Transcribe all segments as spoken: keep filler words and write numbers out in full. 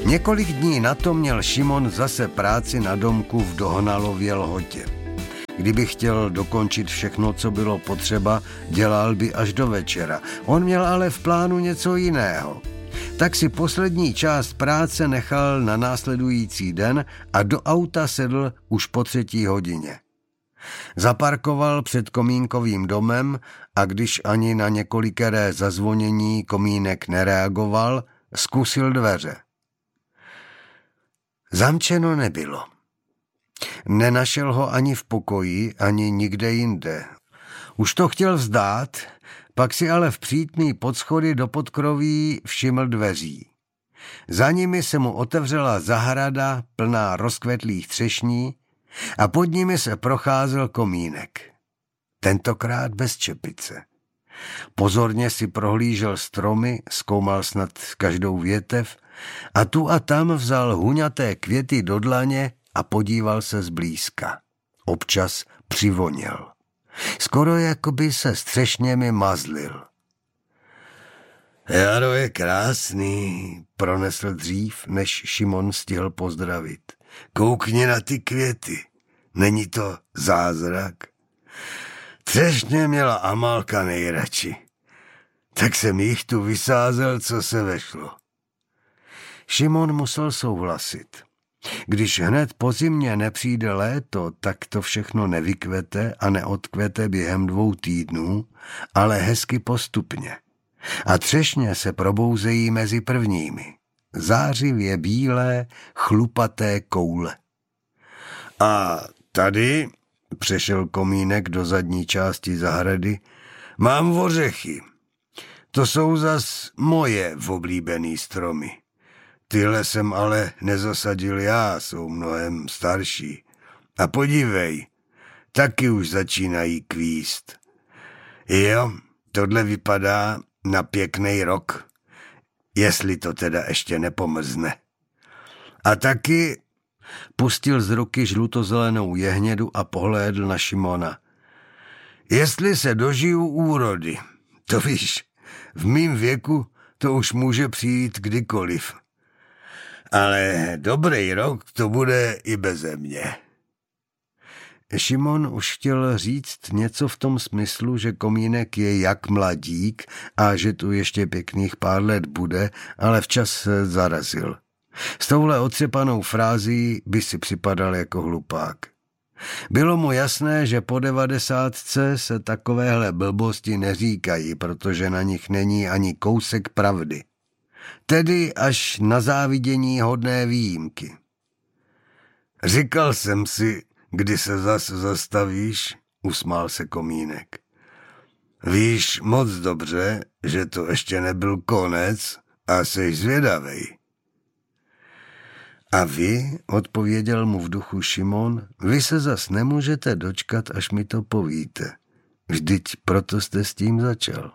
Několik dní na to měl Šimon zase práci na domku v Dohnalově Lhotě. Kdyby chtěl dokončit všechno, co bylo potřeba, dělal by až do večera. On měl ale v plánu něco jiného. Tak si poslední část práce nechal na následující den a do auta sedl už po třetí hodině. Zaparkoval před Komínkovým domem a když ani na několikeré zazvonění Komínek nereagoval, zkusil dveře. Zamčeno nebylo. Nenašel ho ani v pokoji, ani nikde jinde. Už to chtěl vzdát, pak si ale vpřítný pod schody do podkroví všiml dveří. Za nimi se mu otevřela zahrada plná rozkvetlých třešní a pod nimi se procházel Komínek. Tentokrát bez čepice. Pozorně si prohlížel stromy, zkoumal snad každou větev a tu a tam vzal huňaté květy do dlaně a podíval se zblízka. Občas přivoněl. Skoro jako by se s třešněmi mazlil. Jaro je krásný, pronesl dřív, než Šimon stihl pozdravit. Koukni na ty květy, není to zázrak? Třešně měla Amálka nejradši, tak jsem jich tu vysázel, co se vešlo. Šimon musel souhlasit. Když hned po zimě nepřijde léto, tak to všechno nevykvete a neodkvete během dvou týdnů, ale hezky postupně. A třešně se probouzejí mezi prvními. Zářivě bílé, chlupaté koule. A tady, přešel Komínek do zadní části zahrady, mám ořechy. To jsou zas moje oblíbený stromy. Tyhle jsem ale nezasadil já, jsou mnohem starší. A podívej, taky už začínají kvíst. Jo, tohle vypadá na pěkný rok, jestli to teda ještě nepomrzne. A taky pustil z ruky žlutozelenou jehnědu a pohlédl na Šimona. Jestli se dožiju úrody, to víš, v mým věku to už může přijít kdykoliv. Ale dobrý rok to bude i beze mě. Šimon už chtěl říct něco v tom smyslu, že Komínek je jak mladík a že tu ještě pěkných pár let bude, ale včas se zarazil. S touhle otřepanou frází by si připadal jako hlupák. Bylo mu jasné, že po devadesátce se takovéhle blbosti neříkají, protože na nich není ani kousek pravdy. Tedy až na závidění hodné výjimky. Říkal jsem si, kdy se zas zastavíš, usmál se Komínek. Víš moc dobře, že to ještě nebyl konec a jsi zvědavej. A vy, odpověděl mu v duchu Šimon, vy se zas nemůžete dočkat, až mi to povíte. Vždyť proto jste s tím začal.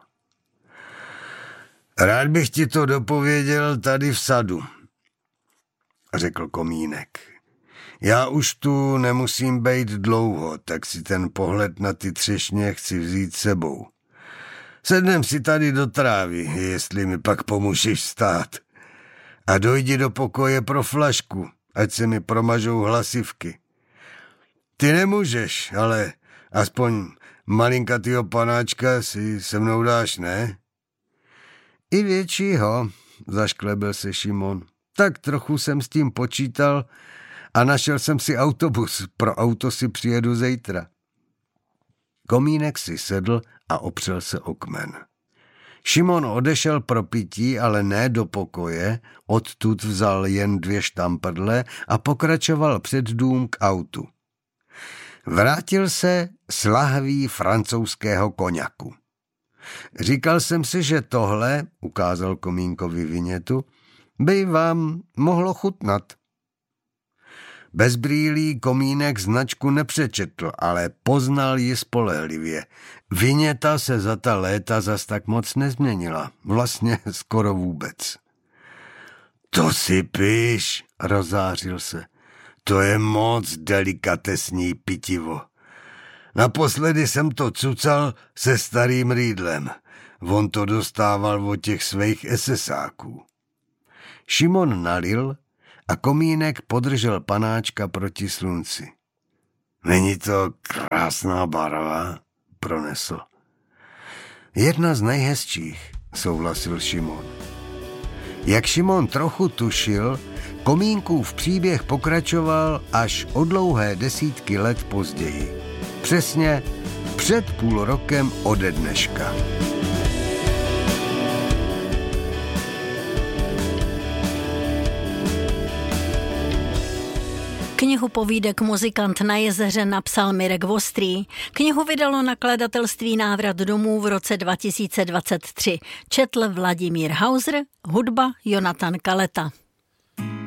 Rád bych ti to dopověděl tady v sadu, řekl Komínek. Já už tu nemusím bejt dlouho, tak si ten pohled na ty třešně chci vzít sebou. Sednem si tady do trávy, jestli mi pak pomůžeš stát. A dojdi do pokoje pro flašku, ať se mi promažou hlasivky. Ty nemůžeš, ale aspoň malinkatýho panáčka si se mnou dáš, ne? I většího, zašklebil se Šimon. Tak trochu jsem s tím počítal a našel jsem si autobus. Pro auto si přijedu zítra. Komínek si sedl a opřel se o kmen. Šimon odešel pro pití, ale ne do pokoje, odtud vzal jen dvě štamprle a pokračoval před dům k autu. Vrátil se s lahví francouzského koňaku. Říkal jsem si, že tohle, ukázal Komínkovi vinětu, by vám mohlo chutnat. Bez brýlí Komínek značku nepřečetl, ale poznal ji spolehlivě. Viněta se za ta léta zas tak moc nezměnila, vlastně skoro vůbec. To si píš, rozářil se, to je moc delikatesní pitivo. Naposledy jsem to cucal se starým rýdlem. On to dostával od těch svých esesáků. Šimon nalil a komínek podržel panáčka proti slunci. Není to krásná barva, pronesl. Jedna z nejhezčích, souhlasil Šimon. Jak Šimon trochu tušil, komínkův příběh pokračoval až o dlouhé desítky let později. Přesně před půl rokem ode dneška. Knihu povídek Muzikant na jezeře napsal Mirek Vostrý. Knihu vydalo nakladatelství Návrat domů v roce dva tisíce dvacet tři. Četl Vladimír Hauser, hudba Jonatan Kaleta.